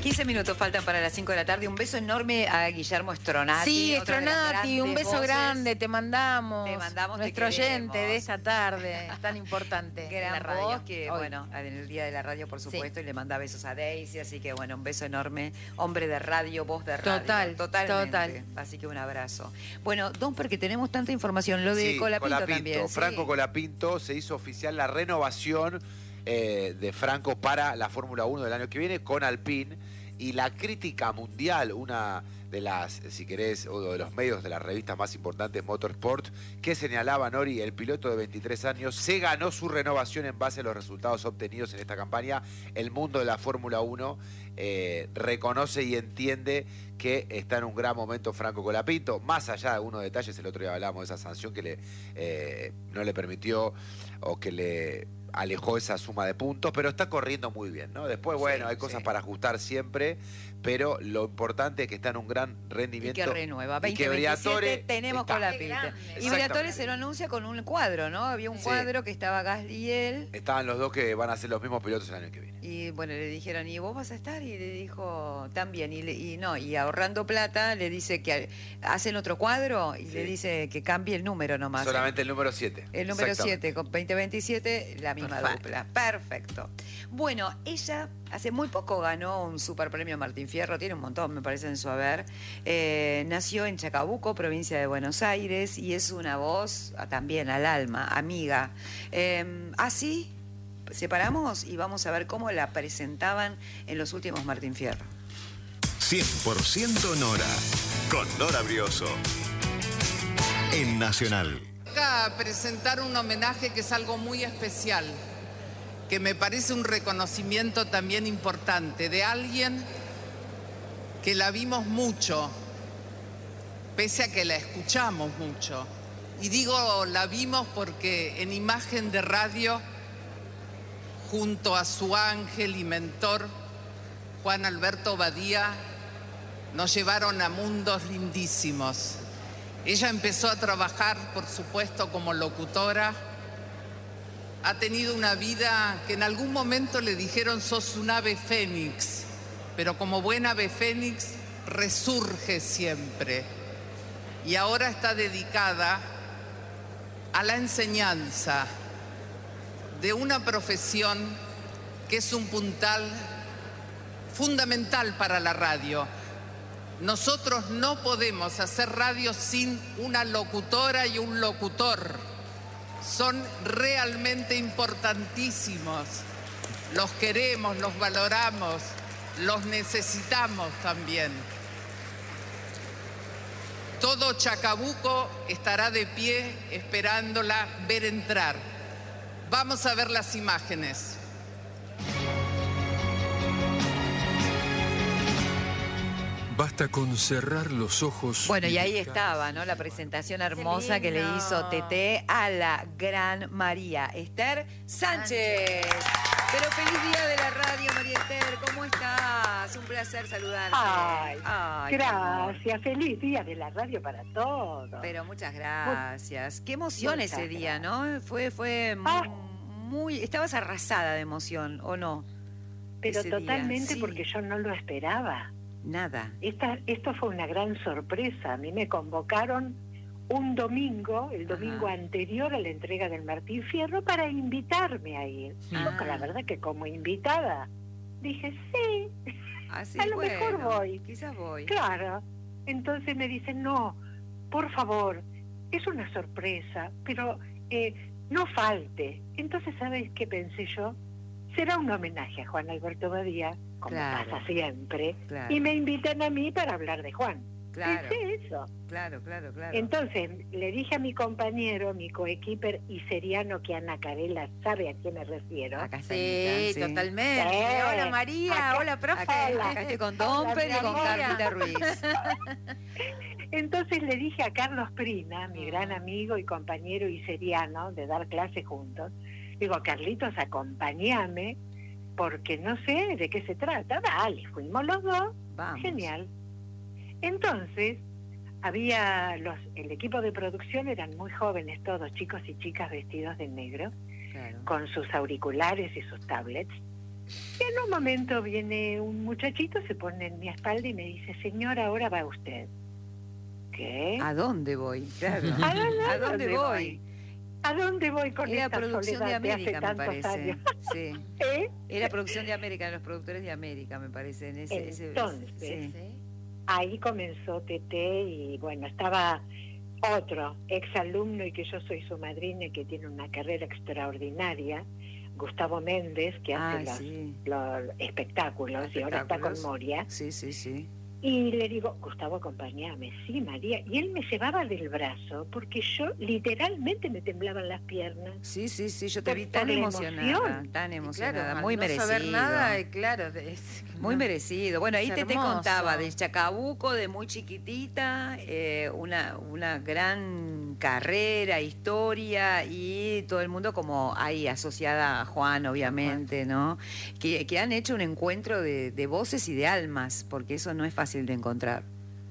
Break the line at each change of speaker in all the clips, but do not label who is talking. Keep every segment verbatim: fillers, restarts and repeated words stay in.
quince minutos faltan para las cinco de la tarde. Un beso enorme a Guillermo Stronati.
Sí, Stronati, un beso
voces.
grande, te mandamos.
Te mandamos,
Nuestro
te
oyente de esta tarde, tan importante.
Gran
en la radio.
voz que,
Hoy.
bueno, en el Día de la Radio, por supuesto,
Sí.
y le manda besos a Daisy, así que, bueno, un beso enorme. Hombre de radio, voz de radio.
Total,
Totalmente.
total.
Así que un abrazo. Bueno, Don, porque tenemos tanta información. Lo de
Sí,
Colapinto,
Colapinto,
también.
Franco
sí.
Colapinto, se hizo oficial la renovación eh, de Franco para la Fórmula uno del año que viene con Alpine, y la crítica mundial, una de las, si querés, o de los medios de las revistas más importantes, Motorsport, que señalaba, Nori, el piloto de veintitrés años se ganó su renovación en base a los resultados obtenidos en esta campaña. El mundo de la Fórmula uno eh, reconoce y entiende que está en un gran momento Franco Colapinto, más allá de algunos detalles. El otro día hablábamos de esa sanción que le, eh, no le permitió o que le alejó esa suma de puntos, pero está corriendo muy bien, ¿no? Después, bueno,
Sí,
hay cosas
sí.
para ajustar siempre, pero lo importante es que está en un gran
Y
rendimiento.
que renueva.
Y que
veinte veintisiete
Briatore
tenemos
está.
Colapinto.
Qué grande.
Y
Exactamente.
Briatore se lo anuncia con un cuadro, ¿no? Había un
Sí.
cuadro que estaba Gasly y él.
Estaban los dos que van a ser los mismos pilotos el año que viene.
Y bueno, le dijeron, ¿y vos vas a estar? Y le dijo, también. Y, le- y no, y ahorrando plata, le dice que al- hacen otro cuadro y
Sí.
le dice que cambie el número nomás.
Solamente el número siete.
El número
Exactamente.
siete, con veinte veintisiete, la misma
Perfecto.
dupla. Perfecto. Bueno, ella hace muy poco ganó un super premio Martín Fierro, tiene un montón, me parece, en su haber. Eh, nació en Chacabuco, provincia de Buenos Aires, y es una voz ah, también al alma, amiga. Eh, así, separamos y vamos a ver cómo la presentaban en los últimos Martín Fierro.
cien por ciento Nora, con Nora Brioso, en Nacional.
A presentar un homenaje que es algo muy especial, que me parece un reconocimiento también importante de alguien que la vimos mucho, pese a que la escuchamos mucho. Y digo la vimos porque en imagen de radio, junto a su ángel y mentor, Juan Alberto Badía, nos llevaron a mundos lindísimos. Ella empezó a trabajar, por supuesto, como locutora. Ha tenido una vida que en algún momento le dijeron sos un ave fénix, pero como buena ave fénix resurge siempre. Y ahora está dedicada a la enseñanza de una profesión que es un puntal fundamental para la radio. Nosotros no podemos hacer radio sin una locutora y un locutor. Son realmente importantísimos. Los queremos, los valoramos, los necesitamos también. Todo Chacabuco estará de pie esperándola ver entrar. Vamos a ver las imágenes.
Basta con cerrar los ojos.
Bueno, y ahí
dejar-
estaba, ¿no? La presentación hermosa que le
lindo.
hizo Teté a la gran María Esther Sánchez. Pero feliz día de la radio, María Esther. ¿Cómo estás? Un placer saludarte.
Ay,
Ay, qué amor.
gracias. Feliz día de la radio para todos.
Pero muchas gracias. Qué emoción
Muchas
ese día,
gracias.
¿no? Fue, fue
Ah.
muy... Estabas arrasada de emoción, ¿o no?
Pero
ese día,
totalmente
sí.
porque yo no lo esperaba.
Nada.
Esta, esto fue una gran sorpresa. A mí me convocaron un domingo, el domingo
Ajá.
anterior a la entrega del Martín Fierro, para invitarme a ir.
Ah.
Yo, la verdad que como invitada, dije, sí,
Así,
a lo mejor
bueno,
voy.
Quizás voy.
claro. Entonces me dicen, no, por favor, es una sorpresa, pero eh, no falte. Entonces, ¿sabes qué pensé yo? Será un homenaje a Juan Alberto Badía, como
Claro.
pasa siempre,
Claro.
y me invitan a mí para hablar de Juan.
Claro,
Pensé eso.
claro, claro, claro.
Entonces le dije a mi compañero, mi coequiper iseriano, que Ana Carela sabe a quién me refiero.
Acá está
Sí,
Anita, sí.
totalmente.
Eh,
Hola María,
acá-
hola profe.
Acá, acá estoy con Domper y
Hola,
con
mi amor.
Carlita Ruiz.
Entonces le dije a Carlos Prina, mi
Mm.
gran amigo y compañero iseriano de dar clases juntos, digo, Carlitos, acompáñame, porque no sé de qué se trata. Dale, fuimos los dos.
Vamos.
Genial. Entonces, había los, el equipo de producción eran muy jóvenes todos, chicos y chicas vestidos de negro,
Claro.
con sus auriculares y sus tablets. Y en un momento viene un muchachito, se pone en mi espalda y me dice, señora, ahora va usted. ¿Qué?
¿A dónde voy? Claro.
¿A dónde,
¿A dónde voy?
¿A dónde voy con
Era
esta
producción de
soledad de hace
América, me
tantos
parece.
años?
Sí.
¿Eh?
Era producción de América, de los productores de América, me parece. En ese, ese-
Entonces,
sí.
Sí.
Ahí comenzó Tete y bueno, estaba otro exalumno y que yo soy su madrina y que tiene una carrera extraordinaria, Gustavo Méndez, que
Ah,
hace los,
sí.
los espectáculos, y ahora está con
Espectáculos.
Moria.
Sí, sí, sí.
Y le digo, Gustavo, acompáñame. Sí, María. Y él me llevaba del brazo porque yo literalmente me temblaban las piernas.
Sí, sí, sí, yo te
Por-
vi tan
por la
emocionada,
emoción.
tan
Y
emocionada,
claro, al
muy
no
merecido.
saber nada, eh, claro, es-
Muy
no.
merecido. Bueno, ahí
Es
te, te
hermoso.
contaba del Chacabuco, de muy chiquitita, eh, una, una gran carrera, historia y todo el mundo como ahí asociada a Juan, obviamente, ¿no? Que, que han hecho un encuentro de, de voces y de almas, porque eso no es fácil de encontrar.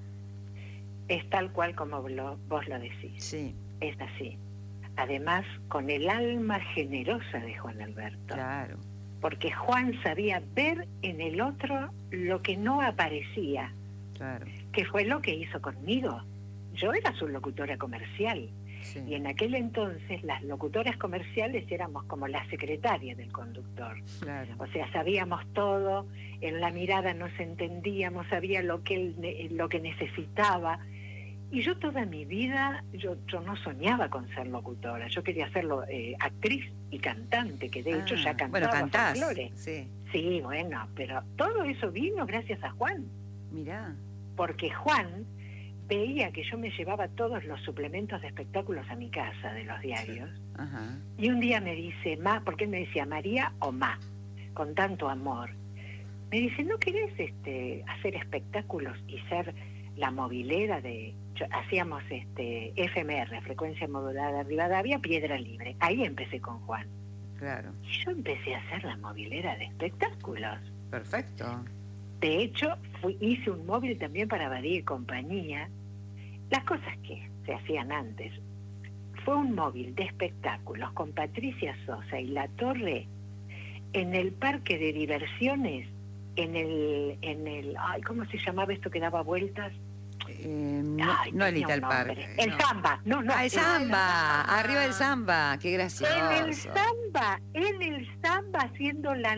Es tal cual como lo- vos lo decís.
Sí,
Es así. Además, con el alma generosa de Juan Alberto.
claro.
Porque Juan sabía ver en el otro lo que no aparecía,
Claro,
que fue lo que hizo conmigo. Yo era su locutora comercial.
sí.
Y en aquel entonces las locutoras comerciales éramos como la secretaria del conductor.
Claro.
O sea, sabíamos todo, en la mirada nos entendíamos, sabía lo que él ne- lo que necesitaba. Y yo toda mi vida, yo, yo no soñaba con ser locutora, yo quería ser lo- eh, actriz y cantante, que de hecho
Ah,
ya cantaba
bueno, cantás.
folclore.
Sí,
Sí, bueno, pero todo eso vino gracias a Juan,
mirá.
porque Juan veía que yo me llevaba todos los suplementos de espectáculos a mi casa de los diarios.
Ajá.
Y un día me dice, Ma, porque él me decía María o Ma, con tanto amor. Me dice, ¿no querés este, hacer espectáculos y ser la movilera de... yo- hacíamos este F M R, frecuencia modulada Rivadavia, Piedra Libre. Ahí empecé con Juan.
Claro,
Y yo empecé a ser la movilera de espectáculos.
perfecto.
De hecho, fui, hice un móvil también para Badía y compañía. Las cosas que se hacían antes. Fue un móvil de espectáculos con Patricia Sosa y La Torre en el parque de diversiones, en el, en el, ay, ¿cómo se llamaba esto que daba vueltas?
Eh, no,
Ay,
no el
tenía
Little
un
Park.
nombre. El
no.
Zamba, no, no.
Ah, el
el
samba, arriba del samba, qué gracioso.
En el Zamba, en el Zamba haciendo la